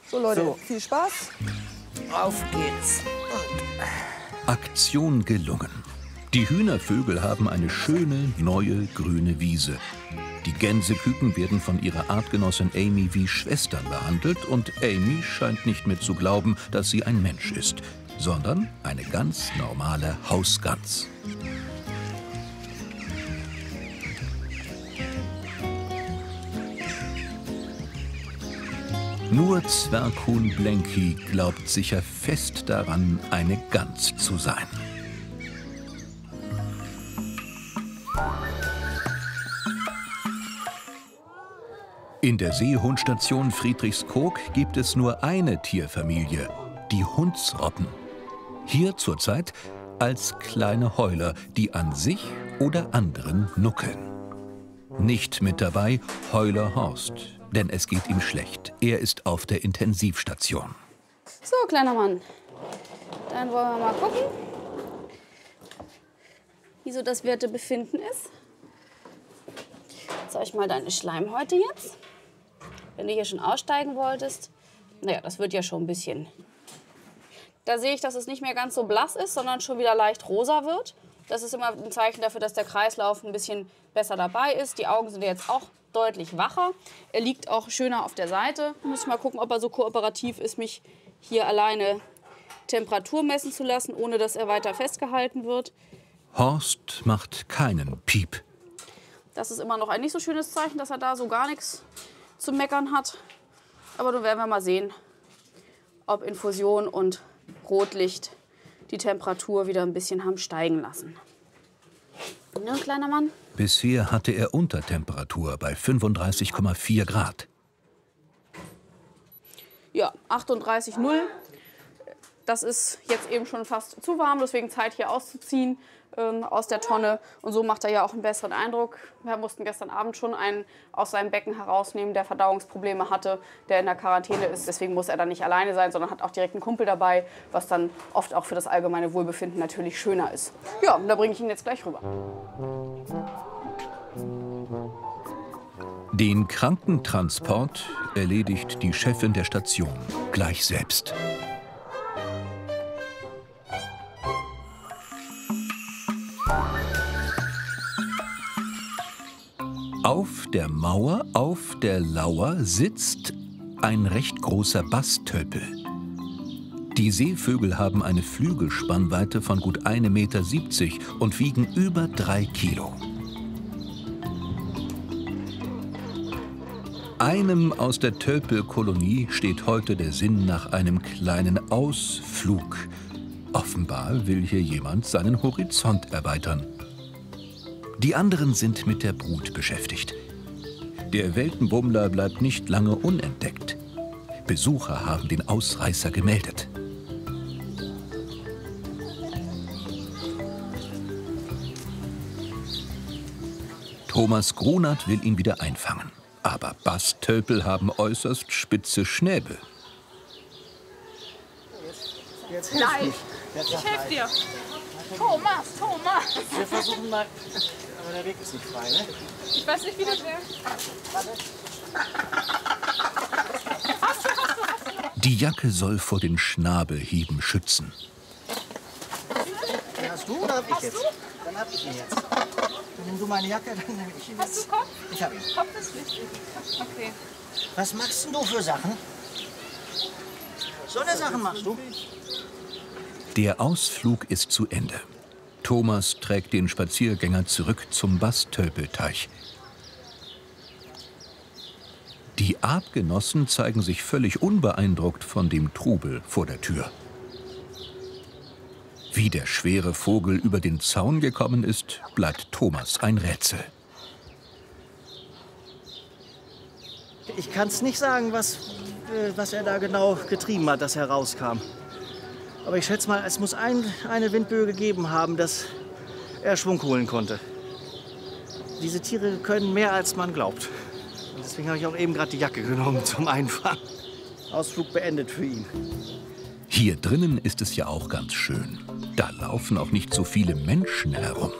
So Leute, viel Spaß. Auf geht's. Aktion gelungen. Die Hühnervögel haben eine schöne, neue, grüne Wiese. Die Gänseküken werden von ihrer Artgenossin Amy wie Schwestern behandelt und Amy scheint nicht mehr zu glauben, dass sie ein Mensch ist, sondern eine ganz normale Hausgans. Nur Zwerghuhn Blenky glaubt sicher fest daran, eine Gans zu sein. In der Seehundstation Friedrichskoog gibt es nur eine Tierfamilie, die Hundsrotten. Hier zurzeit als kleine Heuler, die an sich oder anderen nuckeln. Nicht mit dabei Heuler Horst, denn es geht ihm schlecht. Er ist auf der Intensivstation. So, kleiner Mann, dann wollen wir mal gucken, wie so das Wertebefinden ist. Zeig ich mal deine Schleimhäute jetzt. Wenn du hier schon aussteigen wolltest, naja, das wird ja schon ein bisschen. Da sehe ich, dass es nicht mehr ganz so blass ist, sondern schon wieder leicht rosa wird. Das ist immer ein Zeichen dafür, dass der Kreislauf ein bisschen besser dabei ist. Die Augen sind jetzt auch deutlich wacher. Er liegt auch schöner auf der Seite. Muss ich mal gucken, ob er so kooperativ ist, mich hier alleine Temperatur messen zu lassen, ohne dass er weiter festgehalten wird. Horst macht keinen Piep. Das ist immer noch ein nicht so schönes Zeichen, dass er da so gar nichts zu meckern hat. Aber nun werden wir mal sehen, ob Infusion und Rotlicht die Temperatur wieder ein bisschen haben steigen lassen. Ne, kleiner Mann? Bisher hatte er Untertemperatur bei 35,4 Grad. Ja, 38,0. Das ist jetzt eben schon fast zu warm, deswegen Zeit hier auszuziehen aus der Tonne. Und so macht er ja auch einen besseren Eindruck. Wir mussten gestern Abend schon einen aus seinem Becken herausnehmen, der Verdauungsprobleme hatte, der in der Quarantäne ist. Deswegen muss er dann nicht alleine sein, sondern hat auch direkt einen Kumpel dabei, was dann oft auch für das allgemeine Wohlbefinden natürlich schöner ist. Ja, und da bringe ich ihn jetzt gleich rüber. Den Krankentransport erledigt die Chefin der Station gleich selbst. Auf der Mauer, auf der Lauer sitzt ein recht großer Bastölpel. Die Seevögel haben eine Flügelspannweite von gut 1,70 Meter und wiegen über 3 Kilo. Einem aus der Tölpelkolonie steht heute der Sinn nach einem kleinen Ausflug. Offenbar will hier jemand seinen Horizont erweitern. Die anderen sind mit der Brut beschäftigt. Der Weltenbummler bleibt nicht lange unentdeckt. Besucher haben den Ausreißer gemeldet. Thomas Grunert will ihn wieder einfangen. Aber Bastölpel haben äußerst spitze Schnäbel. Nein, ich helfe dir. Thomas. Wir versuchen mal, aber der Weg ist nicht frei, ne? Ich weiß nicht, wie das wäre. Die Jacke soll vor den Schnabelhieben schützen. Den hast du oder hab ich jetzt? Dann hab ich ihn jetzt. Dann nimm du meine Jacke, dann nehme ich ihn jetzt. Hast du Kopf? Ich hab ihn. Kopf ist wichtig. Okay. Was machst denn du für Sachen? So eine Sachen machst du? Der Ausflug ist zu Ende. Thomas trägt den Spaziergänger zurück zum Bastölpelteich. Die Artgenossen zeigen sich völlig unbeeindruckt von dem Trubel vor der Tür. Wie der schwere Vogel über den Zaun gekommen ist, bleibt Thomas ein Rätsel. Ich kann es nicht sagen, was er da genau getrieben hat, dass er rauskam. Aber ich schätze mal, es muss eine Windböe gegeben haben, dass er Schwung holen konnte. Diese Tiere können mehr, als man glaubt. Und deswegen habe ich auch eben gerade die Jacke genommen zum Einfahren. Ausflug beendet für ihn. Hier drinnen ist es ja auch ganz schön. Da laufen auch nicht so viele Menschen herum.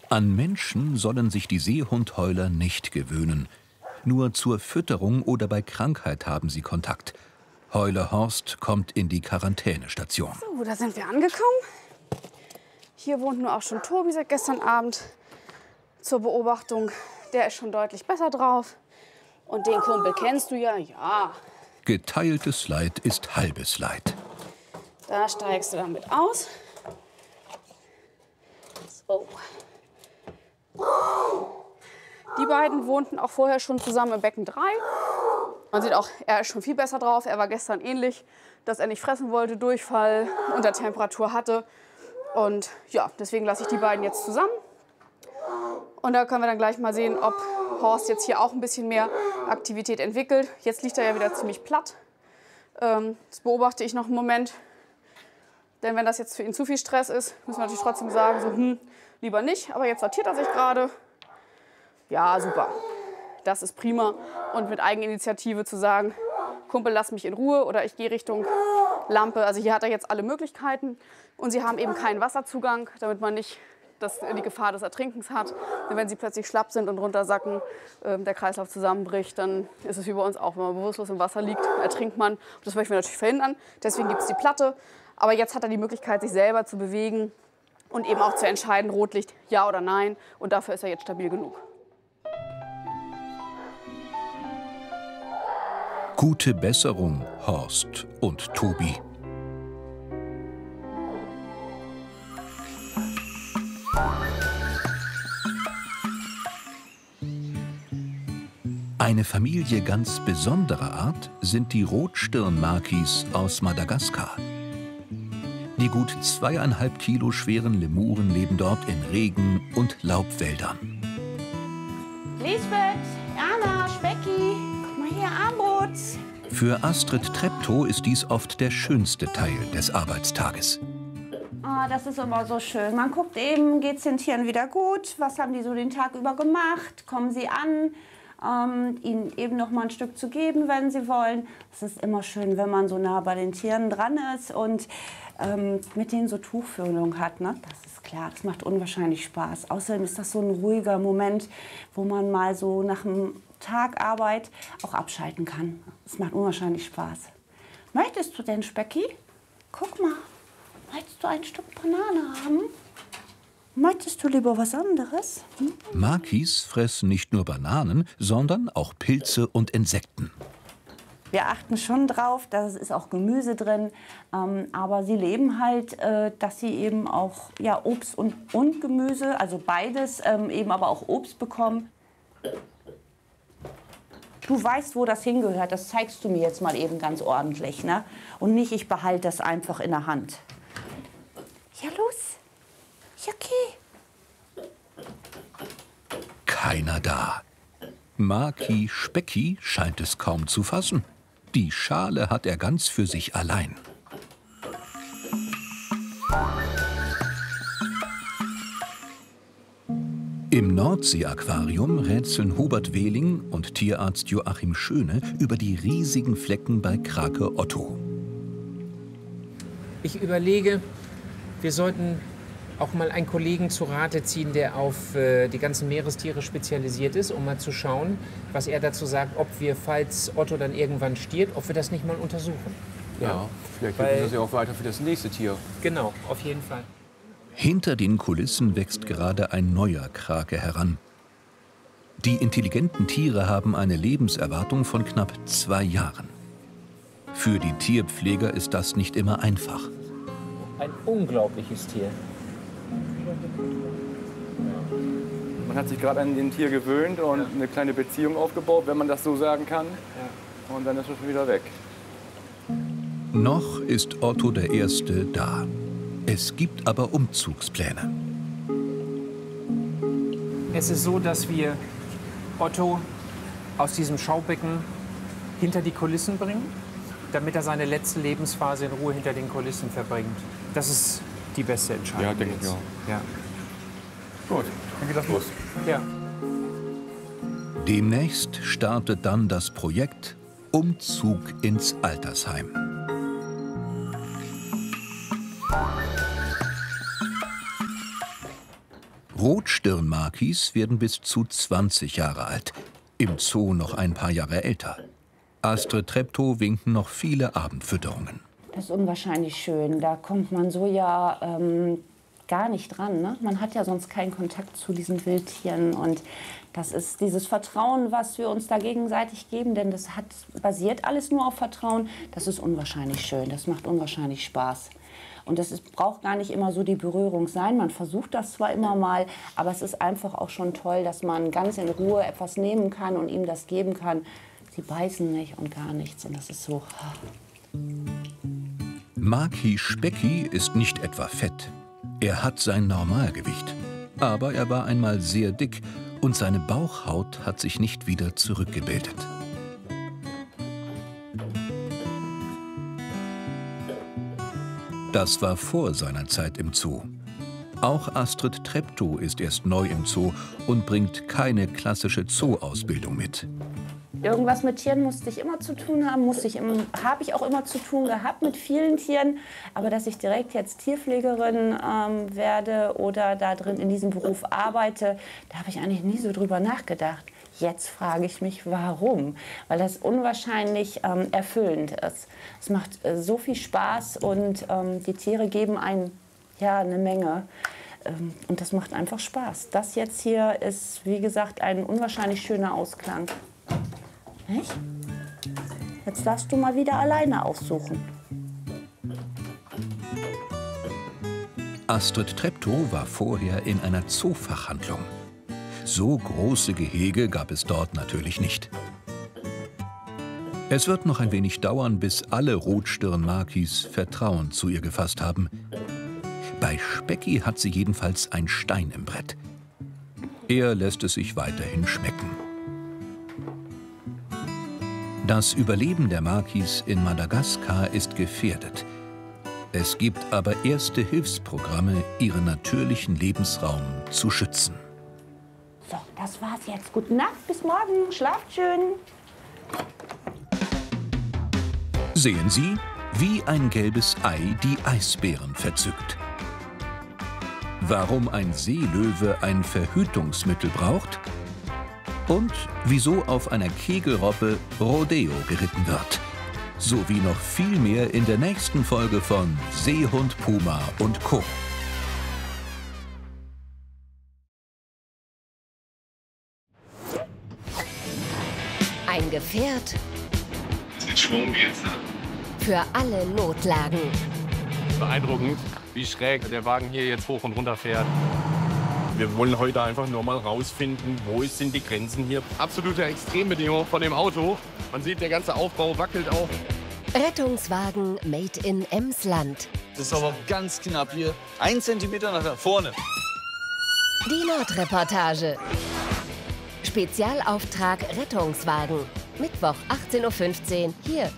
An Menschen sollen sich die Seehundheuler nicht gewöhnen. Nur zur Fütterung oder bei Krankheit haben sie Kontakt. Heuler Horst kommt in die Quarantänestation. So, da sind wir angekommen. Hier wohnt nun auch schon Tobi seit gestern Abend. Zur Beobachtung, der ist schon deutlich besser drauf. Und den Kumpel kennst du ja, ja. Geteiltes Leid ist halbes Leid. Da steigst du damit aus. So. Die beiden wohnten auch vorher schon zusammen im Becken 3. Man sieht auch, er ist schon viel besser drauf. Er war gestern ähnlich, dass er nicht fressen wollte, Durchfall, unter Temperatur hatte. Und ja, deswegen lasse ich die beiden jetzt zusammen. Und da können wir dann gleich mal sehen, ob Horst jetzt hier auch ein bisschen mehr Aktivität entwickelt. Jetzt liegt er ja wieder ziemlich platt. Das beobachte ich noch einen Moment. Denn wenn das jetzt für ihn zu viel Stress ist, müssen wir natürlich trotzdem sagen, so, lieber nicht. Aber jetzt sortiert er sich gerade. Ja, super. Das ist prima. Und mit Eigeninitiative zu sagen, Kumpel, lass mich in Ruhe oder ich gehe Richtung Lampe. Also hier hat er jetzt alle Möglichkeiten. Und sie haben eben keinen Wasserzugang, damit man nicht die Gefahr des Ertrinkens hat. Denn wenn sie plötzlich schlapp sind und runtersacken, der Kreislauf zusammenbricht, dann ist es wie bei uns auch. Wenn man bewusstlos im Wasser liegt, ertrinkt man. Das möchten wir natürlich verhindern. Deswegen gibt es die Platte. Aber jetzt hat er die Möglichkeit, sich selber zu bewegen und eben auch zu entscheiden, Rotlicht ja oder nein. Und dafür ist er jetzt stabil genug. Gute Besserung, Horst und Tobi. Eine Familie ganz besonderer Art sind die Rotstirnmakis aus Madagaskar. Die gut 2,5 Kilo schweren Lemuren leben dort in Regen- und Laubwäldern. Lisbeth, Anna, Specki, guck mal hier, Armbrot. Für Astrid Treptow ist dies oft der schönste Teil des Arbeitstages. Oh, das ist immer so schön. Man guckt eben, geht's den Tieren wieder gut? Was haben die so den Tag über gemacht? Kommen sie an? Ihnen eben noch mal ein Stück zu geben, wenn sie wollen. Es ist immer schön, wenn man so nah bei den Tieren dran ist und mit denen so Tuchfühlung hat. Ne? Das ist klar, das macht unwahrscheinlich Spaß. Außerdem ist das so ein ruhiger Moment, wo man mal so nach einem Tag Arbeit auch abschalten kann. Das macht unwahrscheinlich Spaß. Möchtest du denn, Specki? Guck mal, möchtest du ein Stück Banane haben? Möchtest du lieber was anderes? Makis fressen nicht nur Bananen, sondern auch Pilze und Insekten. Wir achten schon drauf, da ist auch Gemüse drin, aber sie leben halt, dass sie eben auch ja, Obst und Gemüse, also beides, eben aber auch Obst bekommen. Du weißt, wo das hingehört, das zeigst du mir jetzt mal eben ganz ordentlich, ne? Und nicht, ich behalte das einfach in der Hand. Ja, los. Ja, okay. Keiner da. Maki Specki scheint es kaum zu fassen. Die Schale hat er ganz für sich allein. Im Nordsee-Aquarium rätseln Hubert Wehling und Tierarzt Joachim Schöne über die riesigen Flecken bei Krake Otto. Ich überlege, wir sollten auch mal einen Kollegen zu Rate ziehen, der auf die ganzen Meerestiere spezialisiert ist, um mal zu schauen, was er dazu sagt, ob wir, falls Otto dann irgendwann stirbt, ob wir das nicht mal untersuchen. Ja, vielleicht hilft das ja auch weiter für das nächste Tier. Genau, auf jeden Fall. Hinter den Kulissen wächst gerade ein neuer Krake heran. Die intelligenten Tiere haben eine Lebenserwartung von knapp 2 Jahren. Für die Tierpfleger ist das nicht immer einfach. Ein unglaubliches Tier. Man hat sich gerade an den Tier gewöhnt und eine kleine Beziehung aufgebaut, wenn man das so sagen kann. Und dann ist es schon wieder weg. Noch ist Otto der Erste da. Es gibt aber Umzugspläne. Es ist so, dass wir Otto aus diesem Schaubecken hinter die Kulissen bringen, damit er seine letzte Lebensphase in Ruhe hinter den Kulissen verbringt. Das ist die beste Entscheidung. Ja, denke ich auch. Ja. Gut, dann geht das los. Ja. Demnächst startet dann das Projekt Umzug ins Altersheim. Rotstirnmakis werden bis zu 20 Jahre alt, im Zoo noch ein paar Jahre älter. Astrid Treptow winken noch viele Abendfütterungen. Das ist unwahrscheinlich schön. Da kommt man so ja gar nicht dran. Ne? Man hat ja sonst keinen Kontakt zu diesen Wildtieren. Und das ist dieses Vertrauen, was wir uns da gegenseitig geben. Denn das basiert alles nur auf Vertrauen. Das ist unwahrscheinlich schön. Das macht unwahrscheinlich Spaß. Und braucht gar nicht immer so die Berührung sein. Man versucht das zwar immer mal, aber es ist einfach auch schon toll, dass man ganz in Ruhe etwas nehmen kann und ihm das geben kann. Sie beißen nicht und gar nichts. Und das ist so... Maki Specki ist nicht etwa fett. Er hat sein Normalgewicht. Aber er war einmal sehr dick und seine Bauchhaut hat sich nicht wieder zurückgebildet. Das war vor seiner Zeit im Zoo. Auch Astrid Treptow ist erst neu im Zoo und bringt keine klassische Zoo-Ausbildung mit. Irgendwas mit Tieren musste ich immer zu tun haben, habe ich auch immer zu tun gehabt mit vielen Tieren. Aber dass ich direkt jetzt Tierpflegerin werde oder da drin in diesem Beruf arbeite, da habe ich eigentlich nie so drüber nachgedacht. Jetzt frage ich mich, warum? Weil das unwahrscheinlich erfüllend ist. Es macht so viel Spaß und die Tiere geben einem ja eine Menge. Und das macht einfach Spaß. Das jetzt hier ist, wie gesagt, ein unwahrscheinlich schöner Ausklang. Nicht? Jetzt darfst du mal wieder alleine aussuchen. Astrid Treptow war vorher in einer Zoofachhandlung. So große Gehege gab es dort natürlich nicht. Es wird noch ein wenig dauern, bis alle Rotstirnmakis Vertrauen zu ihr gefasst haben. Bei Specki hat sie jedenfalls ein Stein im Brett. Er lässt es sich weiterhin schmecken. Das Überleben der Makis in Madagaskar ist gefährdet. Es gibt aber erste Hilfsprogramme, ihren natürlichen Lebensraum zu schützen. So, das war's jetzt. Gute Nacht, bis morgen. Schlaft schön. Sehen Sie, wie ein gelbes Ei die Eisbären verzückt. Warum ein Seelöwe ein Verhütungsmittel braucht und wieso auf einer Kegelrobbe Rodeo geritten wird. Sowie noch viel mehr in der nächsten Folge von Seehund Puma und Co. Ein Gefährt mit Schwung geht's. für alle Notlagen. Beeindruckend, wie schräg der Wagen hier jetzt hoch und runter fährt. Wir wollen heute einfach nur mal rausfinden, wo sind die Grenzen hier. Absolute Extrembedingungen von dem Auto. Man sieht, der ganze Aufbau wackelt auch. Rettungswagen made in Emsland. Das ist aber ganz knapp hier. 1 Zentimeter nach vorne. Die Nordreportage. Spezialauftrag Rettungswagen. Mittwoch 18:15 Uhr hier